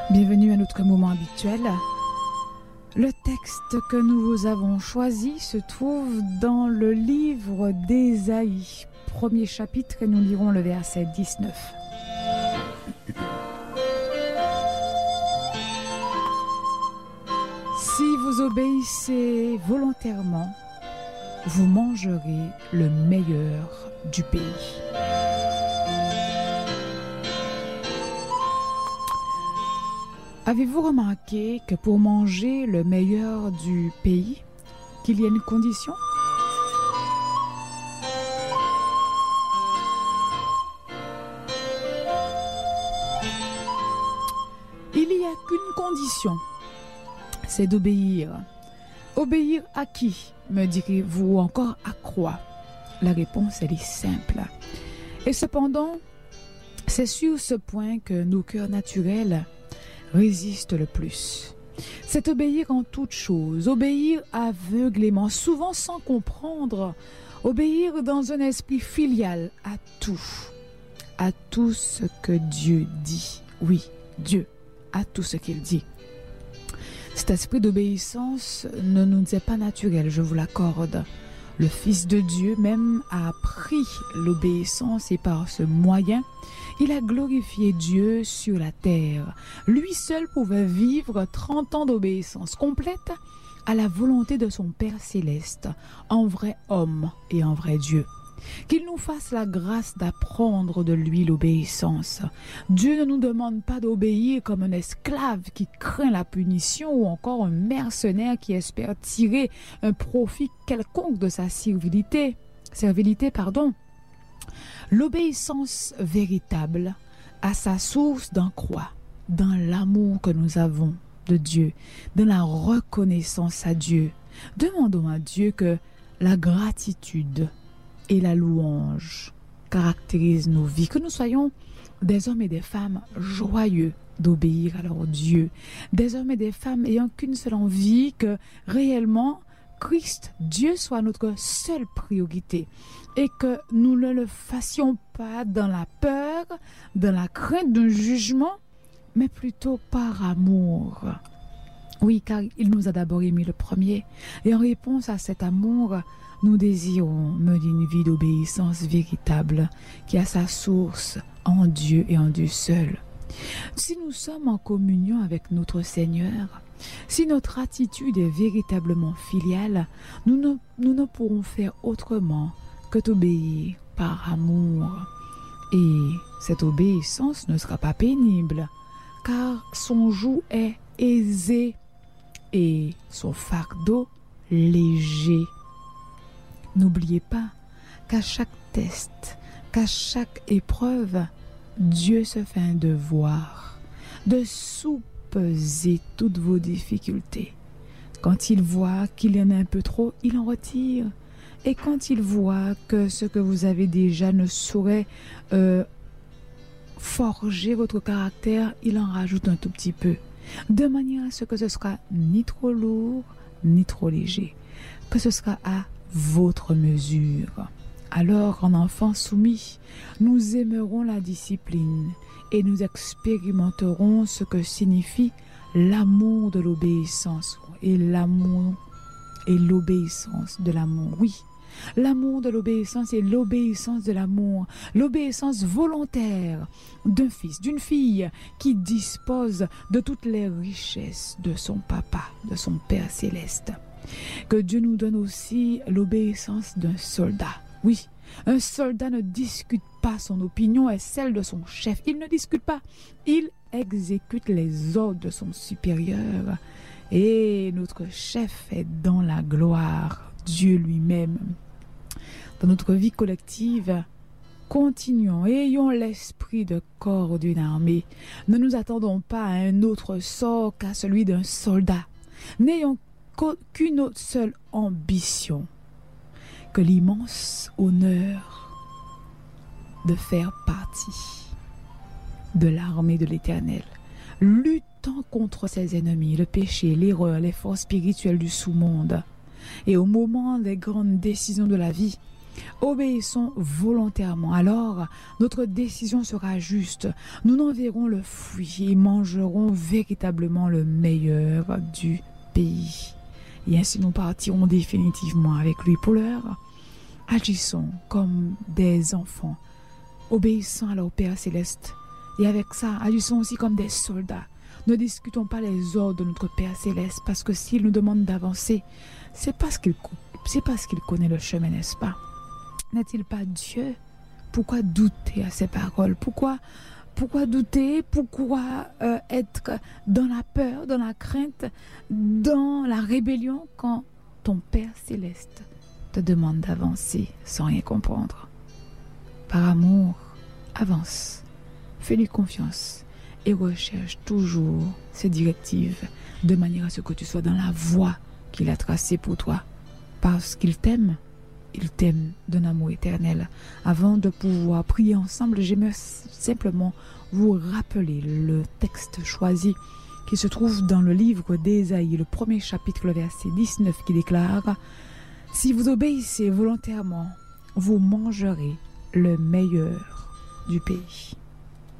Bienvenue à notre moment habituel. Le texte que nous vous avons choisi se trouve dans le livre d'Ésaïe, premier chapitre, et nous lirons le verset 19. Si vous obéissez volontairement, vous mangerez le meilleur du pays. Avez-vous remarqué que pour manger le meilleur du pays, qu'il y a une condition? Il n'y a qu'une condition, c'est d'obéir. Obéir à qui, me direz-vous, ou encore à quoi? La réponse, elle est simple. Et cependant, c'est sur ce point que nos cœurs naturels résistent le plus. C'est obéir en toutes choses, obéir aveuglément, souvent sans comprendre, obéir dans un esprit filial à tout ce que Dieu dit. Oui, Dieu, à tout ce qu'il dit. Cet esprit d'obéissance ne nous est pas naturel, je vous l'accorde. Le Fils de Dieu même a appris l'obéissance et par ce moyen, il a glorifié Dieu sur la terre. Lui seul pouvait vivre 30 ans d'obéissance complète à la volonté de son Père céleste, en vrai homme et en vrai Dieu. Qu'il nous fasse la grâce d'apprendre de lui l'obéissance. Dieu ne nous demande pas d'obéir comme un esclave qui craint la punition ou encore un mercenaire qui espère tirer un profit quelconque de sa servilité. L'obéissance véritable a sa source dans quoi? Dans l'amour que nous avons de Dieu, dans la reconnaissance à Dieu. Demandons à Dieu que la gratitude et la louange caractérisent nos vies, que nous soyons des hommes et des femmes joyeux d'obéir à leur Dieu, des hommes et des femmes ayant qu'une seule envie, que réellement Christ, Dieu, soit notre seule priorité et que nous ne le fassions pas dans la peur, dans la crainte d'un jugement, mais plutôt par amour. Oui, car il nous a d'abord aimé le premier et en réponse à cet amour, nous désirons mener une vie d'obéissance véritable qui a sa source en Dieu et en Dieu seul. Si nous sommes en communion avec notre Seigneur, si notre attitude est véritablement filiale, nous ne pourrons faire autrement que d'obéir par amour. Et cette obéissance ne sera pas pénible, car son joug est aisé et son fardeau léger. N'oubliez pas qu'à chaque test, qu'à chaque épreuve, Dieu se fait un devoir de sous-peser toutes vos difficultés. Quand il voit qu'il y en a un peu trop, il en retire. Et quand il voit que ce que vous avez déjà ne saurait forger votre caractère, il en rajoute un tout petit peu, de manière à ce que ce sera ni trop lourd, ni trop léger, que ce sera à votre mesure. Alors, en enfants soumis, nous aimerons la discipline et nous expérimenterons ce que signifie l'amour de l'obéissance et l'amour et l'obéissance de l'amour. Oui, l'amour de l'obéissance et l'obéissance de l'amour, l'obéissance volontaire d'un fils, d'une fille qui dispose de toutes les richesses de son papa, de son Père céleste. Que Dieu nous donne aussi l'obéissance d'un soldat. Oui, un soldat ne discute pas, son opinion est celle de son chef. Il ne discute pas, il exécute les ordres de son supérieur. Et notre chef est dans la gloire, Dieu lui-même. Dans notre vie collective, continuons, ayons l'esprit de corps d'une armée. Ne nous attendons pas à un autre sort qu'à celui d'un soldat. N'ayons qu'une seule ambition, que l'immense honneur de faire partie de l'armée de l'Éternel, luttant contre ses ennemis, le péché, l'erreur, les forces spirituelles du sous-monde. Et au moment des grandes décisions de la vie, Obéissons volontairement, alors notre décision sera juste. Nous n'en verrons le fruit et mangerons véritablement le meilleur du pays. Et ainsi nous partirons définitivement avec lui. Pour l'heure, agissons comme des enfants, obéissant à leur Père Céleste. Et avec ça, agissons aussi comme des soldats. Ne discutons pas les ordres de notre Père Céleste, parce que s'il nous demande d'avancer, c'est parce qu'il connaît le chemin, n'est-ce pas? N'est-il pas Dieu? Pourquoi douter à ses paroles? Pourquoi douter? Pourquoi être dans la peur, dans la crainte, dans la rébellion quand ton Père Céleste te demande d'avancer sans rien comprendre? Par amour, avance, fais-lui confiance et recherche toujours ses directives de manière à ce que tu sois dans la voie qu'il a tracée pour toi. Parce qu'il t'aime d'un amour éternel. Avant de pouvoir prier ensemble, j'aimerais simplement vous rappeler le texte choisi qui se trouve dans le livre d'Ésaïe, le premier chapitre, le verset 19, qui déclare: « Si vous obéissez volontairement, vous mangerez le meilleur du pays. »